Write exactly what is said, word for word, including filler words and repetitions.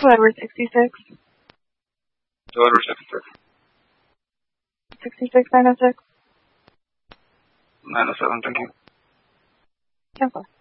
Edward sixty-six. To Edward sixty-six. sixty-six nine oh six. nine oh seven, thank you. ten four.